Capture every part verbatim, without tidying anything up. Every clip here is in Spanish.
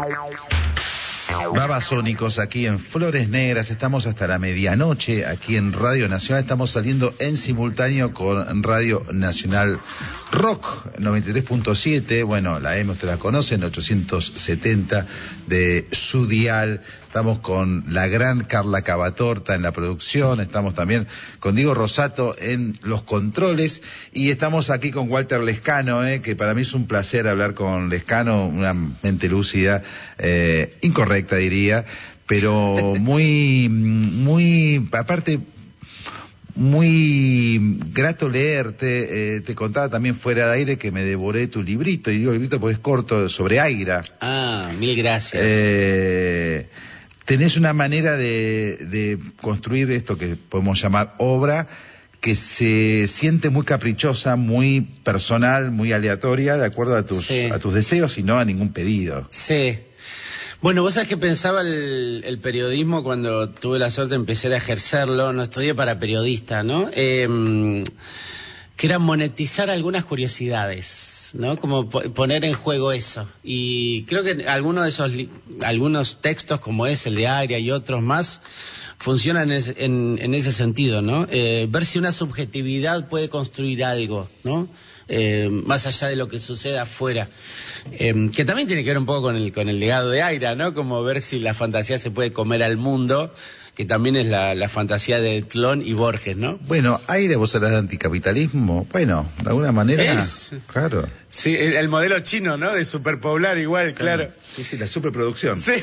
Babasónicos aquí en Flores Negras, estamos hasta la medianoche aquí en Radio Nacional, estamos saliendo en simultáneo con Radio Nacional Rock noventa y tres punto siete, bueno, la M usted la conoce, en ochocientos setenta de su dial. Estamos con la gran Carla Cavatorta en la producción, estamos también con Diego Rosato en los controles y estamos aquí con Walter Lescano, eh, que para mí es un placer hablar con Lescano, una mente lúcida, eh, incorrecta diría, pero muy, muy, aparte, muy grato leerte. Eh, te contaba también fuera de aire que me devoré tu librito, y digo librito porque es corto, sobre Aira. Ah, mil gracias. Eh, tenés una manera de, de construir esto que podemos llamar obra, que se siente muy caprichosa, muy personal, muy aleatoria, de acuerdo a tus, sí. a tus deseos y no a ningún pedido. Sí. Bueno, vos sabés que pensaba el, el periodismo cuando tuve la suerte de empezar a ejercerlo, no estudié para periodista, ¿no? Eh, que era monetizar algunas curiosidades, ¿no? Como po poner en juego eso. Y creo que algunos de esos, algunos textos como ese, el de Aira y otros más, funcionan en, en, en ese sentido, ¿no? Eh, ver si una subjetividad puede construir algo, ¿no? Eh, más allá de lo que suceda afuera, eh, que también tiene que ver un poco con el, con el legado de Aira, ¿no? Como ver si la fantasía se puede comer al mundo, que también es la, la fantasía de Tlón y Borges, ¿no? Bueno, Aira, vos hablas de anticapitalismo, bueno, de alguna manera, es, claro. Sí, el modelo chino, ¿no? De superpoblar igual, claro. claro. Sí, sí, la superproducción. Sí.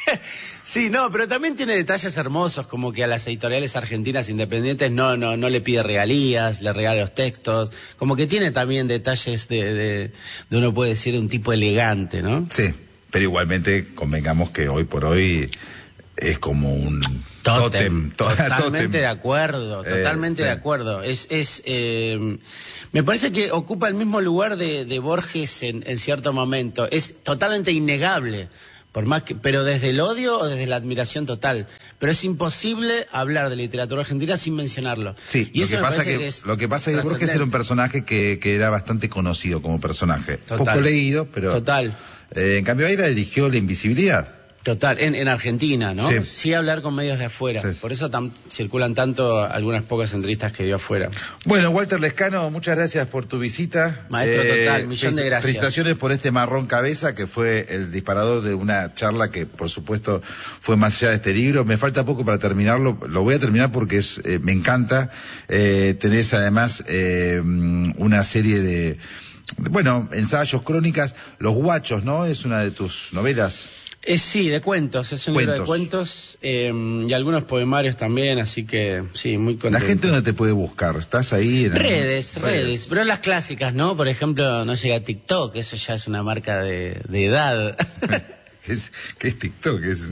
Sí, no, pero también tiene detalles hermosos, como que a las editoriales argentinas independientes no no no le pide regalías, le regala los textos, como que tiene también detalles de, de, de uno puede decir un tipo elegante, ¿no? Sí, pero igualmente convengamos que hoy por hoy es como un tótem. tótem totalmente tótem. de acuerdo, totalmente eh, sí. de acuerdo. Es, es, eh, me parece que ocupa el mismo lugar de, de Borges en, en cierto momento. Es totalmente innegable. Por más que, pero desde el odio o desde la admiración total. Pero es imposible hablar de literatura argentina sin mencionarlo. Sí, y lo, eso que pasa que, que es lo que pasa es que Borges era un personaje que, que era bastante conocido como personaje. Total. Poco leído, pero... Total. Eh, en cambio, Aira eligió la invisibilidad. Total, en, en Argentina, ¿no? Sí. Sí hablar con medios de afuera. Sí. Por eso tam, circulan tanto algunas pocas entrevistas que dio afuera. Bueno, Walter Lescano, muchas gracias por tu visita. Maestro, eh, total, millón de gracias. Felicitaciones por este marrón cabeza, que fue el disparador de una charla que, por supuesto, fue más allá de este libro. Me falta poco para terminarlo, lo voy a terminar porque es eh, me encanta. Eh, tenés además eh, una serie de, bueno, ensayos, crónicas. Los Guachos, ¿no? Es una de tus novelas. Eh, sí, de cuentos, es un cuentos. libro de cuentos eh, y algunos poemarios también, así que sí, muy contento. ¿La gente dónde te puede buscar? ¿Estás ahí? En redes, el... redes, redes, pero las clásicas, ¿no? Por ejemplo, no llega a TikTok, eso ya es una marca de, de edad. ¿Qué es, qué es TikTok? Es,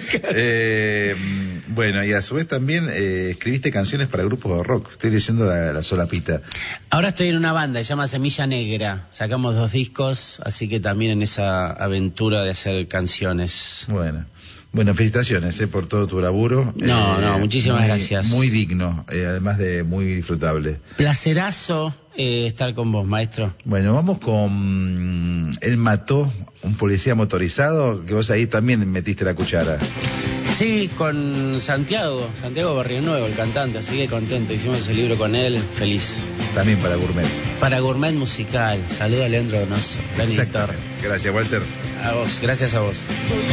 eh, bueno, y a su vez también eh, escribiste canciones para grupos de rock. Estoy leyendo la, la solapita. Ahora estoy en una banda, se llama Semilla Negra. Sacamos dos discos, así que también en esa aventura de hacer canciones. Bueno, bueno, felicitaciones eh, por todo tu laburo. No, eh, no, muchísimas muy, gracias. Muy digno, eh, además de muy disfrutable. Placerazo eh, estar con vos, maestro. Bueno, vamos con Él mató, un policía motorizado, que vos ahí también metiste la cuchara. Sí, con Santiago, Santiago Barrio Nuevo, el cantante, así que contento. Hicimos el libro con él, feliz. También para Gourmet. Para Gourmet Musical. Saludo a Leandro Donoso, gran editor. Gracias, Walter. A vos, gracias a vos.